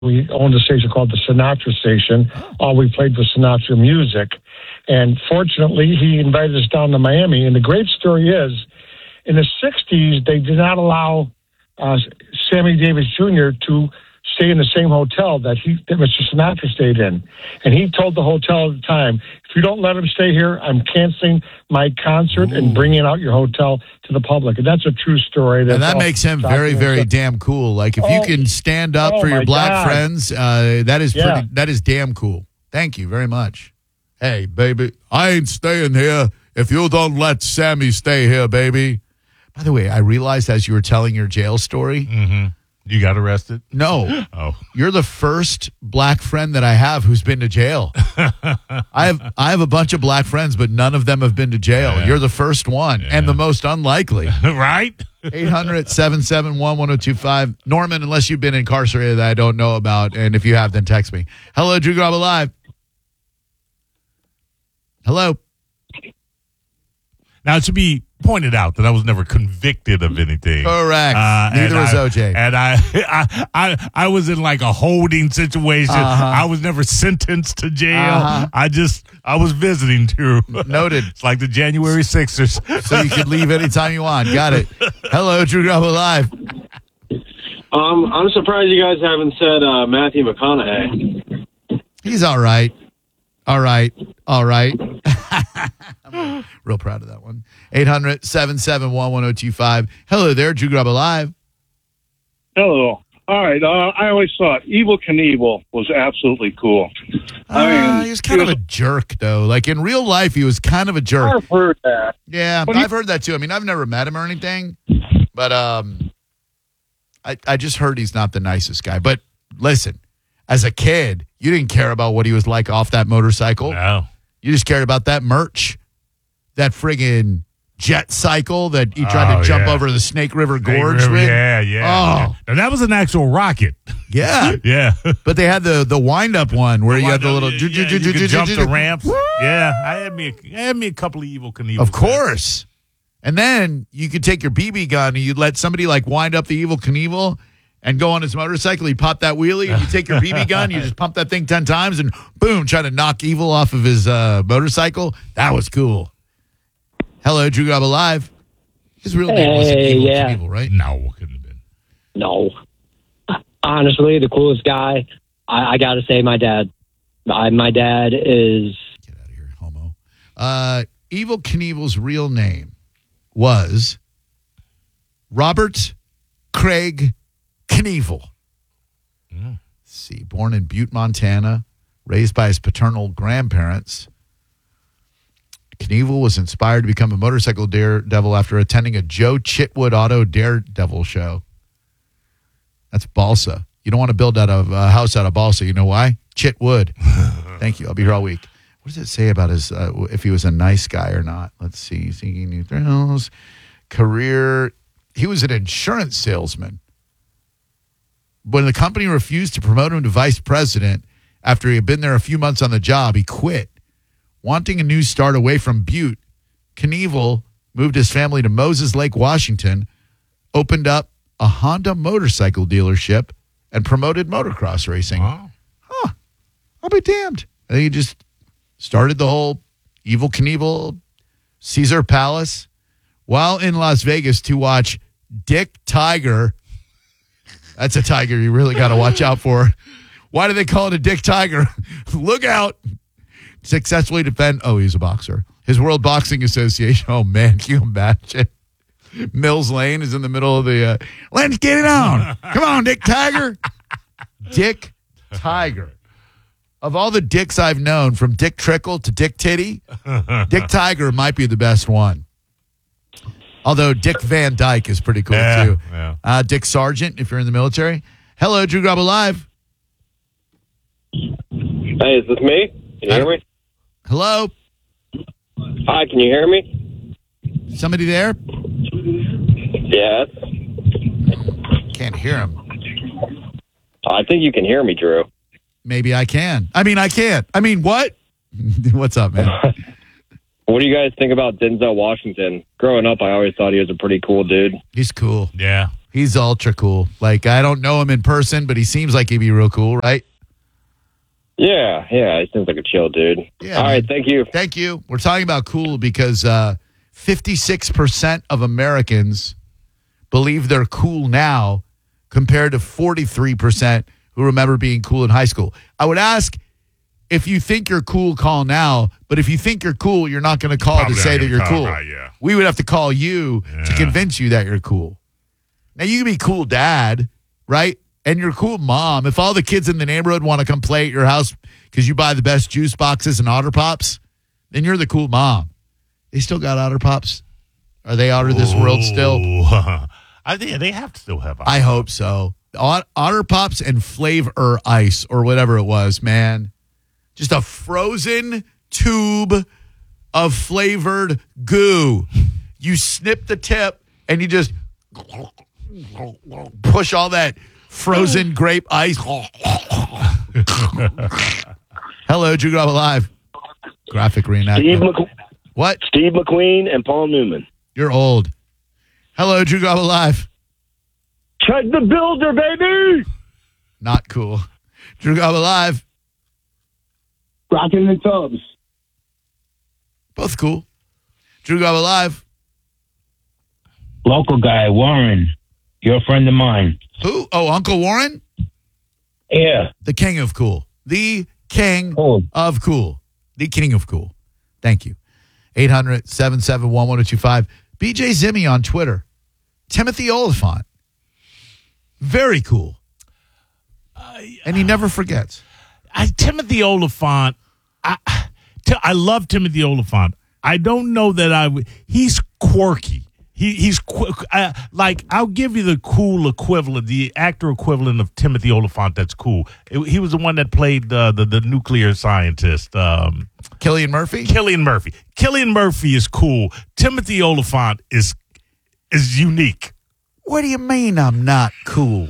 We owned a station called the Sinatra Station. All we played was Sinatra music. And fortunately, he invited us down to Miami. And the great story is, in the 60s, they did not allow Sammy Davis Jr. to stay in the same hotel that Mr. Sinatra stayed in. And he told the hotel at the time, if you don't let him stay here, I'm canceling my concert and bringing out your hotel to the public. And that's a true story. And that makes him very, very damn cool. Like, if you can stand up for your black friends, that is damn cool. Thank you very much. Hey, baby, I ain't staying here if you don't let Sammy stay here, baby. By the way, I realized as you were telling your jail story. Mm-hmm. You got arrested? No. Oh. You're the first black friend that I have who's been to jail. I have a bunch of black friends, but none of them have been to jail. Yeah. You're the first one and the most unlikely. Right? 800-771-1025. Norman, unless you've been incarcerated that I don't know about, and if you have, then text me. Hello, Drew Garabo Live. Hello. Now, it should be pointed out that I was never convicted of anything. Correct. Neither was OJ. And I was in like a holding situation. I was never sentenced to jail. I was visiting too. Noted. It's like the January Sixers. So you can leave anytime you want. Got it. Hello, Drew Garabo Live. I'm surprised you guys haven't said Matthew McConaughey. He's all right. All right. I'm real proud of that one. 800-771-1025. Hello there, Drew Garabo Live. Hello. All right. I always thought Evel Knievel was absolutely cool. He was kind of a jerk, though. Like, in real life, he was kind of a jerk. I've heard that. Yeah, I've heard that, too. I mean, I've never met him or anything, but I just heard he's not the nicest guy. But listen, as a kid, you didn't care about what he was like off that motorcycle. No. You just cared about that merch, that friggin' jet cycle that he tried to jump over the Snake River Gorge with. Yeah. Oh. Now, that was an actual rocket. Yeah. Yeah. But they had the wind-up one where you had the little... you could jump the ramps. Yeah. I had me a couple of Evel Knievel. Of course. And then you could take your BB gun and you'd let somebody like wind up the Evel Knievel and go on his motorcycle. He popped that wheelie and you take your BB gun, you just pump that thing 10 times and boom, try to knock Evil off of his motorcycle. That was cool. Hello, Drew Garabo Live. His real name wasn't Evel Knievel, right? No, it couldn't have been. No. Honestly, the coolest guy, I got to say my dad. My dad is... Get out of here, homo. Evel Knievel's real name was Robert Craig Knievel. Let's see. Born in Butte, Montana, raised by his paternal grandparents. Knievel was inspired to become a motorcycle daredevil after attending a Joe Chitwood Auto Daredevil show. That's balsa. You don't want to build out a house out of balsa. You know why? Chitwood. Thank you. I'll be here all week. What does it say about his if he was a nice guy or not? Let's see. Seeking new thrills. Career. He was an insurance salesman. When the company refused to promote him to vice president after he had been there a few months on the job, he quit. Wanting a new start away from Butte, Knievel moved his family to Moses Lake, Washington, opened up a Honda motorcycle dealership, and promoted motocross racing. Wow. I'll be damned. And he just started the whole Evel Knievel Caesar Palace while in Las Vegas to watch Dick Tiger. That's a tiger you really got to watch out for. Why do they call it a Dick Tiger? Look out. Successfully defend. Oh, he's a boxer. His World Boxing Association. Oh, man, can you imagine? Mills Lane is in the middle of the, let's get it on. Come on, Dick Tiger. Dick Tiger. Of all the dicks I've known, from Dick Trickle to Dick Titty, Dick Tiger might be the best one. Although Dick Van Dyke is pretty cool, too. Yeah. Dick Sargent, if you're in the military. Hello, Drew Garabo Live. Hey, is this me? Can you hear me? Hello? Hi, can you hear me? Somebody there? Yes. Can't hear him. I think you can hear me, Drew. Maybe I can. I mean, I can't. I mean, what? What's up, man? What do you guys think about Denzel Washington? Growing up, I always thought he was a pretty cool dude. He's cool. Yeah. He's ultra cool. Like, I don't know him in person, but he seems like he'd be real cool, right? Yeah, he seems like a chill dude. Yeah, All right, thank you. Thank you. We're talking about cool because 56% of Americans believe they're cool now compared to 43% who remember being cool in high school. I would ask, if you think you're cool, call now. But if you think you're cool, you're not going to call Probably to say not that you're gonna cool. call, right, yeah. We would have to call you to convince you that you're cool. Now, you can be cool dad, right? And you're cool mom. If all the kids in the neighborhood want to come play at your house because you buy the best juice boxes and Otter Pops, then you're the cool mom. They still got Otter Pops? Are they out of this world still? I think they have to still have Otter I hope so. Otter Pops and Flavor Ice or whatever it was, man. Just a frozen tube of flavored goo. You snip the tip and you just push all that frozen grape ice. Hello, Drew Garabo Live. Graphic reenactment. What? Steve McQueen and Paul Newman. You're old. Hello, Drew Garabo Live. Check the builder, baby. Not cool. Drew Garabo Live. Rocking the Tubs. Both cool. Drew Garabo Live. Local guy, Warren. You're a friend of mine. Who? Oh, Uncle Warren? Yeah. The king of cool. The king of cool. The king of cool. Thank you. 800-771-1025. BJ Zimmy on Twitter. Timothy Oliphant. Very cool. And he never forgets. Timothy Oliphant. I love Timothy Oliphant. I don't know that he's quirky. Like, I'll give you the cool equivalent, the actor equivalent of Timothy Oliphant that's cool. He was the one that played the nuclear scientist. Cillian Murphy? Cillian Murphy. Cillian Murphy is cool. Timothy Oliphant is unique. What do you mean I'm not cool?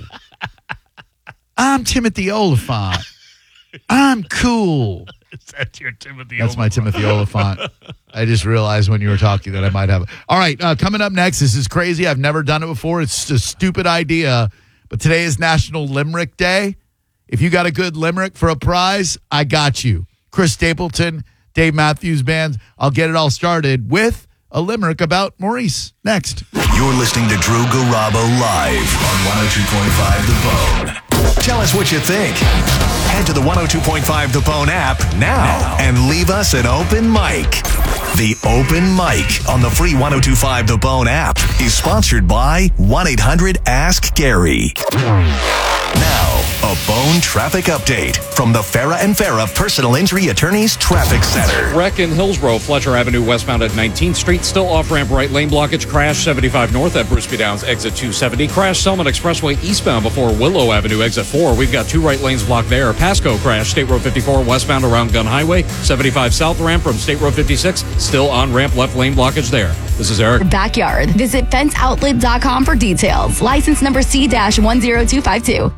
I'm Timothy Oliphant. I'm cool. Is that your Timothy That's Oliphant? my Timothy Oliphant. I just realized when you were talking that I might have it. All right, coming up next, this is crazy. I've never done it before. It's a stupid idea, but today is National Limerick Day. If you got a good limerick for a prize, I got you. Chris Stapleton, Dave Matthews Band. I'll get it all started with a limerick about Maurice. Next. You're listening to Drew Garabo live on 102.5 The Bone. Tell us what you think. Head to the 102.5 The Bone app now and leave us an open mic. The Open Mic on the free 102.5 The Bone app is sponsored by 1-800-ASK-GARY. Now, a Bone traffic update from the Farah and Farah Personal Injury Attorneys Traffic Center. Wreck in Hillsborough, Fletcher Avenue westbound at 19th Street. Still off-ramp right lane blockage. Crash 75 north at Bruce B. Downs exit 270. Crash Selman Expressway eastbound before Willow Avenue exit 4. We've got 2 right lanes blocked there. Pasco crash State Road 54 westbound around Gun Highway. 75 south ramp from State Road 56. Still on ramp left lane blockage there. This is Eric. Backyard. Visit fenceoutlet.com for details. License number C-10252.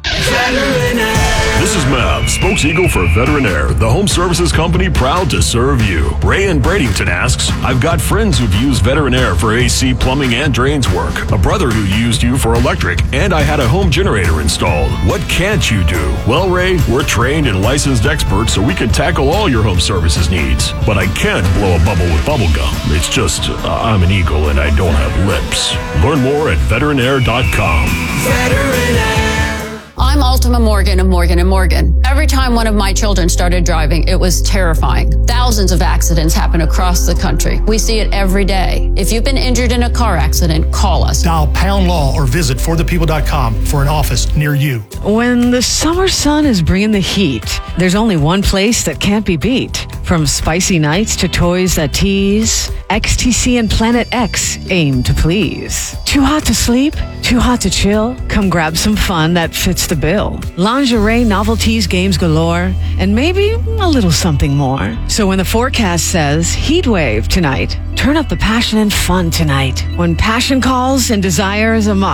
This is Mav, spokes-eagle for Veteran Air, the home services company proud to serve you. Ray in Bradenton asks, I've got friends who've used Veteran Air for AC, plumbing, and drains work. A brother who used you for electric, and I had a home generator installed. What can't you do? Well, Ray, we're trained and licensed experts, so we can tackle all your home services needs. But I can't blow a bubble with bubble gum. It's just, I'm an eagle and I don't have lips. Learn more at veteranair.com. Veteran Air. I'm Ultima Morgan of Morgan & Morgan. Every time one of my children started driving, it was terrifying. Thousands of accidents happen across the country. We see it every day. If you've been injured in a car accident, call us. Dial Pound Law or visit forthepeople.com for an office near you. When the summer sun is bringing the heat, there's only one place that can't be beat. From spicy nights to toys that tease, XTC and Planet X aim to please. Too hot to sleep? Too hot to chill? Come grab some fun that fits the bill. Lingerie, novelties, games galore, and maybe a little something more. So when the forecast says heat wave tonight, turn up the passion and fun tonight. When passion calls and desire is a must,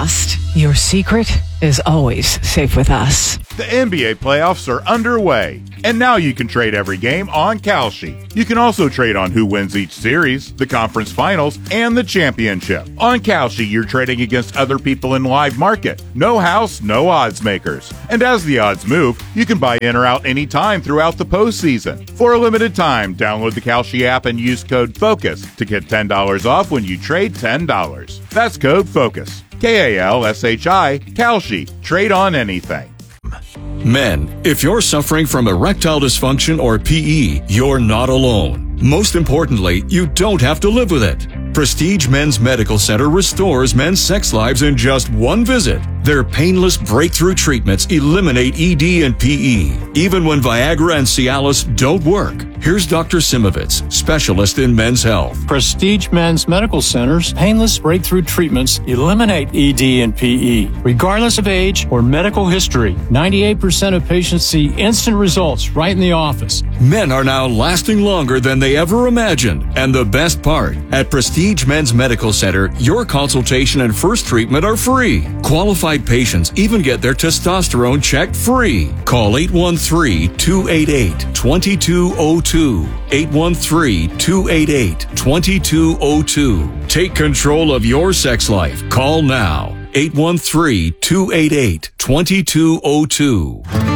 Your secret is always safe with us. The NBA playoffs are underway, and now you can trade every game on Kalshi. You can also trade on who wins each series, the conference finals, and the championship. On Kalshi, you're trading against other people in live market. No house, no odds makers. And as the odds move, you can buy in or out anytime throughout the postseason. For a limited time, download the Kalshi app and use code FOCUS to get $10 off when you trade $10. That's code FOCUS. Kalshi, Kalshi. Trade on anything. Men, if you're suffering from erectile dysfunction or PE, you're not alone. Most importantly, you don't have to live with it. Prestige Men's Medical Center restores men's sex lives in just one visit. Their painless breakthrough treatments eliminate ED and PE, even when Viagra and Cialis don't work. Here's Dr. Simovitz, specialist in men's health. Prestige Men's Medical Center's painless breakthrough treatments eliminate ED and PE, regardless of age or medical history. 98% of patients see instant results right in the office. Men are now lasting longer than they ever imagined. And the best part, at Prestige Men's Medical Center, your consultation and first treatment are free. Qualified patients even get their testosterone checked free. Call 813-288-2202. 813-288-2202. Take control of your sex life. Call now. 813-288-2202.